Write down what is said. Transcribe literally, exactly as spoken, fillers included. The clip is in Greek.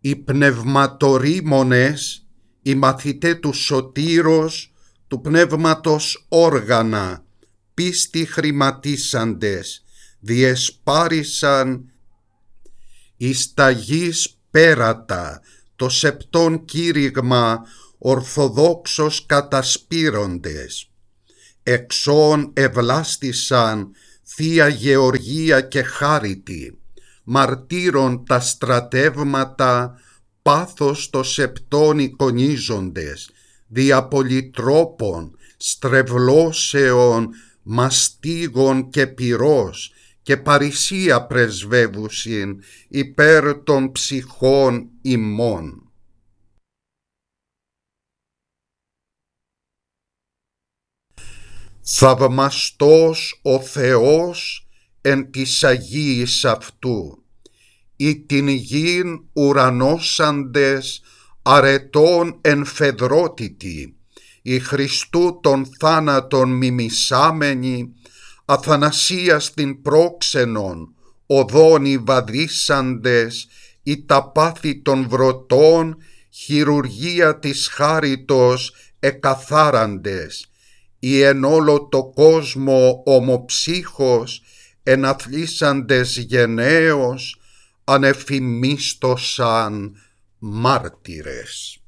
Οι πνευματορίμονες, οι μαθητέ του Σωτήρος, του πνεύματος όργανα, πίστη χρηματίσαντες, διεσπάρισαν εις τα γης πέρατα, το σεπτόν κήρυγμα ορθοδόξος κατασπείροντες. Εξών ευλάστησαν Θεία Γεωργία και Χάριτη, μαρτύρων τα στρατεύματα, πάθος το σεπτών εικονίζοντες, δια πολυτρόπων, στρεβλώσεων, μαστίγων και πυρός, και παρησία πρεσβεύουσιν υπέρ των ψυχών ημών. Θαυμαστός ο Θεός εν της Αγίης αυτού, ή την γην ουρανώσαντες αρετών εμφεδρότητη, η Χριστού των θάνατων μιμισάμενοι, αθανασίας την πρόξενον, οδόνοι βαδίσαντες, η τα πάθη των βρωτών, χειρουργία της χάριτος εκαθάραντες, οι εν όλο το κόσμο ομοψύχος, εναθλίσαντες γενναίος, ανεφημίστωσαν μάρτυρες.